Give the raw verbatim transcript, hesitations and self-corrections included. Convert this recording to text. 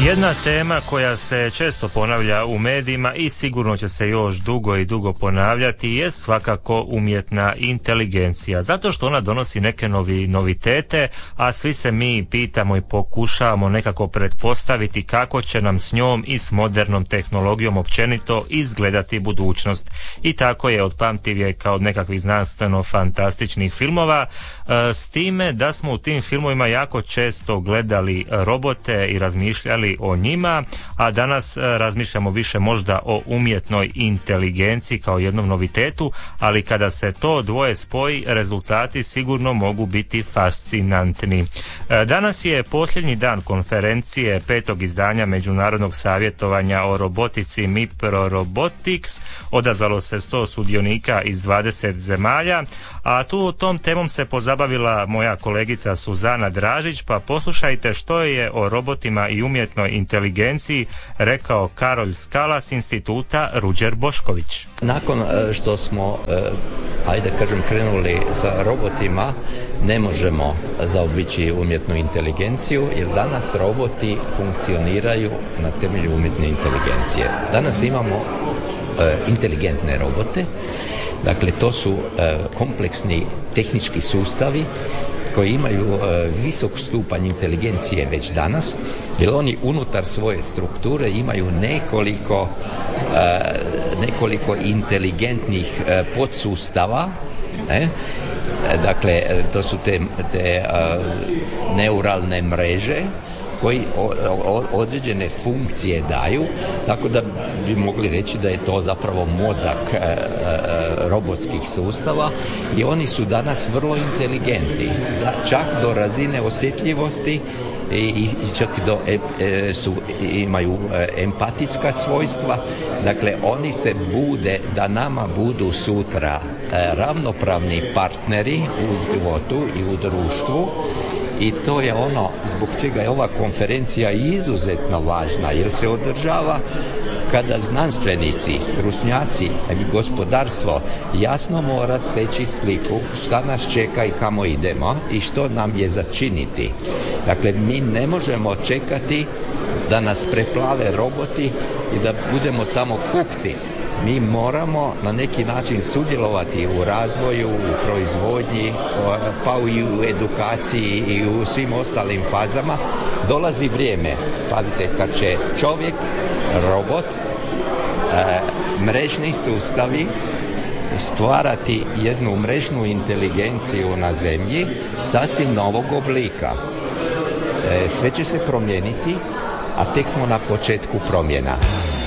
Jedna tema koja se često ponavlja u medijima i sigurno će se još dugo i dugo ponavljati je svakako umjetna inteligencija. Zato što ona donosi neke novi, novitete, a svi se mi pitamo i pokušavamo nekako pretpostaviti kako će nam s njom i s modernom tehnologijom općenito izgledati budućnost. I tako je od pamtivijeka, od nekakvih znanstveno-fantastičnih filmova, s time da smo u tim filmovima jako često gledali robote i razmišljali o njima, a danas razmišljamo više možda o umjetnoj inteligenciji kao jednom novitetu, ali kada se to dvoje spoji, rezultati sigurno mogu biti fascinantni. Danas je posljednji dan konferencije petog izdanja Međunarodnog savjetovanja o robotici MIPRO Robotics. Odazvalo se sto sudionika iz dvadeset zemalja, a tu tom temom se pozabavila moja kolegica Suzana Dražić, pa poslušajte što je o robotima i umjetnoj inteligenciji rekao Karol Skala s instituta Ruđer Bošković. Nakon što smo, ajde kažem, krenuli sa robotima, ne možemo zaobići umjetnu inteligenciju, jer danas roboti funkcioniraju na temelju umjetne inteligencije. Danas imamo inteligentne robote, dakle to su kompleksni tehnički sustavi koji imaju visok stupanj inteligencije već danas, jer oni unutar svoje strukture imaju nekoliko nekoliko inteligentnih podsustava, ne? Dakle to su te, te neuralne mreže koji određene funkcije daju, tako da bi mogli reći da je to zapravo mozak e, e, robotskih sustava, i oni su danas vrlo inteligentni, da, čak do razine osjetljivosti i, i čak do e, e, su, imaju e, empatijska svojstva. Dakle, oni se bude da nama budu sutra e, ravnopravni partneri u životu i u društvu. I to je ono zbog čega je ova konferencija izuzetno važna, jer se održava kada znanstvenici, stručnjaci i gospodarstvo jasno mora steći sliku šta nas čeka i kamo idemo i što nam je za činiti. Dakle, mi ne možemo čekati da nas preplave roboti i da budemo samo kupci. Mi moramo na neki način sudjelovati u razvoju, u proizvodnji, pa i u edukaciji i u svim ostalim fazama. Dolazi vrijeme, pazite, kad će čovjek, robot, mrežni sustavi stvarati jednu mrežnu inteligenciju na zemlji sasvim novog oblika. Sve će se promijeniti, a tek smo na početku promjena.